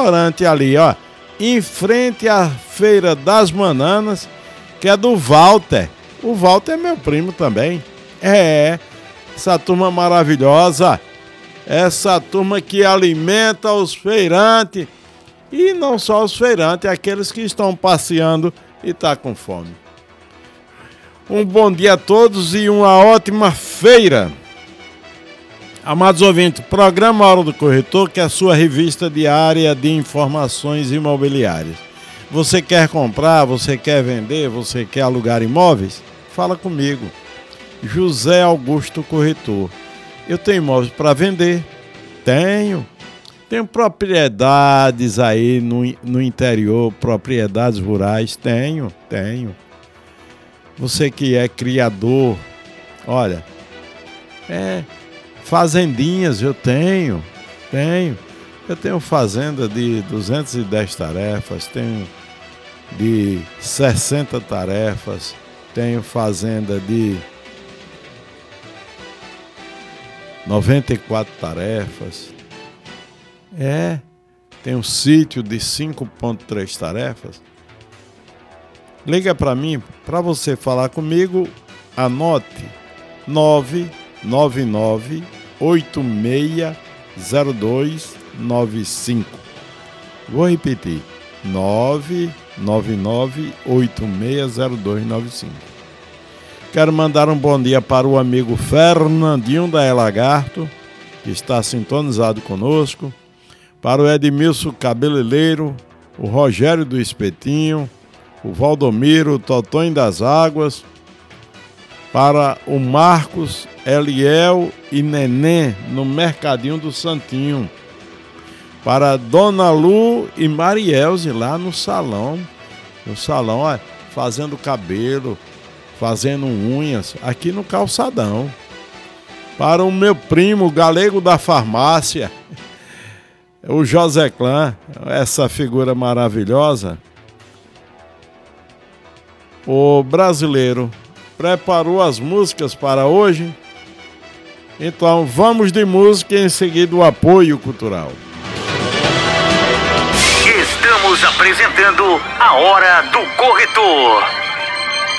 restaurante ali, ó, em frente à Feira das Bananas, que é do Walter. O Walter é meu primo também. Essa turma maravilhosa, essa turma que alimenta os feirantes, e não só os feirantes, aqueles que estão passeando e tá com fome. Um bom dia a todos e uma ótima feira. Amados ouvintes, programa Hora do Corretor, que é a sua revista diária de informações imobiliárias. Você quer comprar, você quer vender, você quer alugar imóveis? Fala comigo. José Augusto Corretor. Eu tenho imóveis para vender? Tenho propriedades aí no interior, propriedades rurais? Tenho. Você que é criador, olha, fazendinhas eu tenho. Eu tenho fazenda de 210 tarefas, tenho de 60 tarefas, tenho fazenda de 94 tarefas. Tem um sítio de 5,3 tarefas. Liga para mim, para você falar comigo, anote 999-860295. Vou repetir, 999-860295. Quero mandar um bom dia para o amigo Fernandinho da Lagarto, que está sintonizado conosco, para o Edmilson Cabeleireiro, o Rogério do Espetinho, o Valdomiro, o Totonho das Águas, para o Marcos, Eliel e Neném, no Mercadinho do Santinho, para a Dona Lu e Marielze, lá no salão, ó, fazendo cabelo, fazendo unhas, aqui no calçadão, para o meu primo, Galego da Farmácia, o José Clã, essa figura maravilhosa. O brasileiro preparou as músicas para hoje, então vamos de música e em seguida o apoio cultural. Estamos apresentando a Hora do Corretor.